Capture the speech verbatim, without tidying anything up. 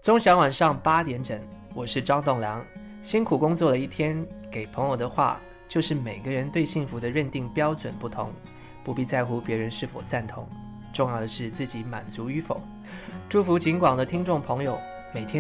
钟祥晚上八点整，我是张栋梁。辛苦工作了一天，给朋友的话就是每个人对幸福的认定标准不同，不必在乎别人是否赞同，重要的是自己满足与否。祝福景广的听众朋友每天